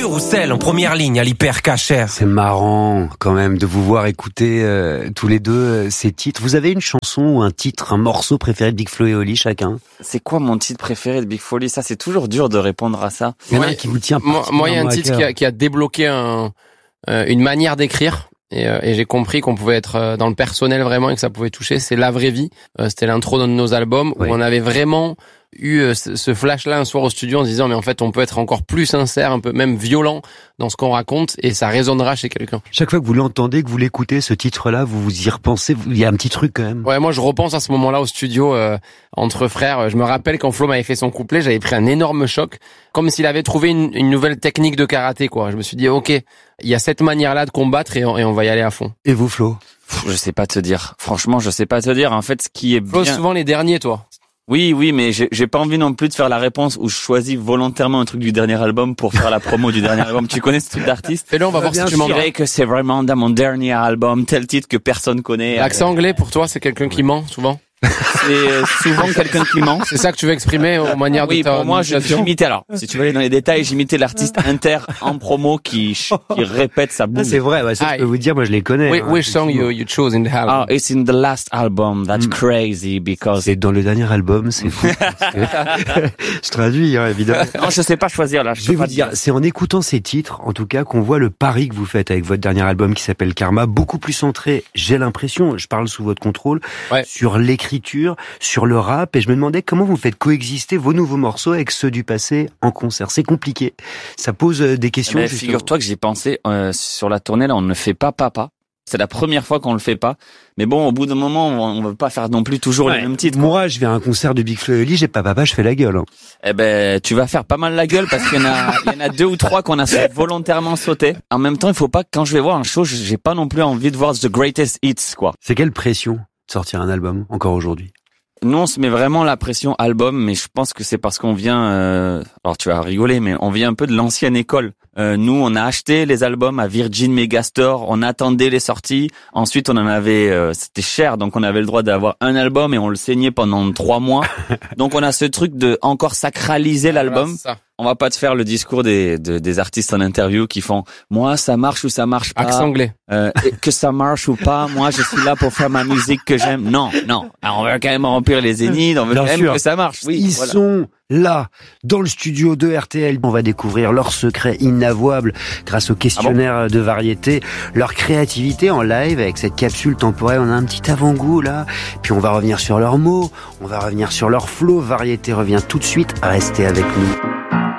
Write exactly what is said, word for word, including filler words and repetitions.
Louis Roussel en première ligne à l'hyper cachère. C'est marrant quand même de vous voir écouter euh, tous les deux euh, ces titres. Vous avez une chanson ou un titre, un morceau préféré de Big Flo et Oli chacun? C'est quoi mon titre préféré de Big Flo et Oli? Ça, c'est toujours dur de répondre à ça. Il y en a un qui vous tient Moi, moi, il y a un particulièrement à titre cœur. qui a, qui a débloqué un, euh, une manière d'écrire. Et, euh, et j'ai compris qu'on pouvait être euh, dans le personnel vraiment et que ça pouvait toucher. C'est La Vraie Vie. Euh, c'était l'intro d'un de nos albums Oui. où on avait vraiment eu euh, ce, ce flash-là un soir au studio en se disant mais en fait on peut être encore plus sincère, un peu même violent dans ce qu'on raconte et ça résonnera chez quelqu'un. Chaque fois que vous l'entendez, que vous l'écoutez, ce titre-là, vous vous y repensez, il y a un petit truc quand même. Ouais, moi je repense à ce moment-là au studio euh, entre frères. Je me rappelle quand Flo m'avait fait son couplet, j'avais pris un énorme choc, comme s'il avait trouvé une, une nouvelle technique de karaté, quoi. Je me suis dit ok, il y a cette manière-là de combattre et on, et on va y aller à fond. Et vous, Flo? Pff, je sais pas te dire. Franchement, je sais pas te dire. En fait, ce qui est Flo, bien... souvent les derniers, toi. Oui, oui, mais j'ai, j'ai pas envie non plus de faire la réponse où je choisis volontairement un truc du dernier album pour faire la promo du dernier album. Tu connais ce truc d'artiste? Fais-le, on va voir si tu Je m'en dirais que c'est vraiment dans mon dernier album, tel titre que personne connaît. L'accent anglais pour toi, c'est quelqu'un qui ment souvent. C'est souvent quelqu'un qui ment. C'est ça que tu veux exprimer aux manières de Oui, ta pour moi, je- imitation. j'imitais, alors, si tu veux aller dans les détails, j'imitais l'artiste inter en promo qui, qui répète sa Ah, boule. c'est vrai, ouais, ça Ah, je peux vous dire, moi je les connais. Which, hein, which song you, you chose in the album? Ah, it's in the last album, that's crazy because... C'est dans le dernier album, c'est fou. parce que- je traduis, hein, évidemment. Non, je sais pas choisir, là, je Je peux vais pas vous te dire, c'est en écoutant ces titres, en tout cas, qu'on voit le pari que vous faites avec votre dernier album qui s'appelle Karma, beaucoup plus centré, j'ai l'impression, je parle sous votre contrôle, Ouais. sur l'écriture, sur le rap, et je me demandais comment vous faites coexister vos nouveaux morceaux avec ceux du passé en concert. C'est compliqué. Ça pose euh, des questions. Mais justement. figure-toi que j'y pensé euh, sur la tournée, là, on ne fait pas papa. C'est la première fois qu'on le fait pas. Mais bon, au bout d'un moment, on ne veut pas faire non plus toujours Ouais. les mêmes titres. Moi, je vais à un concert de Big Flo et Oli, j'ai pas papa, je fais la gueule. hein. Eh ben, tu vas faire pas mal la gueule parce qu'il y en a, il y en a deux ou trois qu'on a volontairement sauté. En même temps, il faut pas que quand je vais voir un show, j'ai pas non plus envie de voir the greatest hits, quoi. C'est quelle pression de sortir un album encore aujourd'hui? Nous, on se met vraiment la pression album, mais je pense que c'est parce qu'on vient, euh, alors tu vas rigoler, mais on vient un peu de l'ancienne école. Euh, nous, on a acheté les albums à Virgin Megastore, on attendait les sorties. Ensuite, on en avait, euh, c'était cher, donc on avait le droit d'avoir un album et on le saignait pendant trois mois. Donc on a ce truc de encore sacraliser l'album. Voilà, c'est ça. On va pas te faire le discours des, de- des artistes en interview qui font moi ça marche ou ça marche pas. Accent anglais. Euh, et que ça marche ou pas, moi je suis là pour faire ma musique que j'aime. Non, non. Alors, on veut quand même remplir les zéniths, on veut Bien quand même sûr. que ça marche. Oui, Ils voilà. sont là, dans le studio de R T L. On va découvrir leurs secrets inavouables grâce au questionnaire de variété, leur créativité en live avec cette capsule temporelle. On a un petit avant-goût là. Puis on va revenir sur leurs mots, on va revenir sur leur flow. Variété revient tout de suite. Restez avec nous.